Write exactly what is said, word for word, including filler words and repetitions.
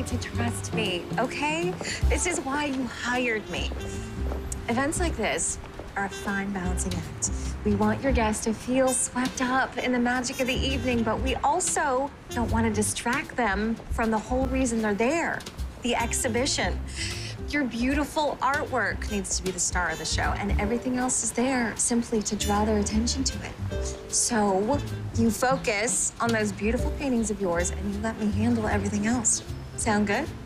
need to trust me, okay? This is why you hired me. Events like this are a fine balancing act. We want your guests to feel swept up in the magic of the evening, but we also don't want to distract them from the whole reason they're there, the exhibition. Your beautiful artwork needs to be the star of the show, and everything else is there simply to draw their attention to it. So you focus on those beautiful paintings of yours, and you let me handle everything else. Sound good?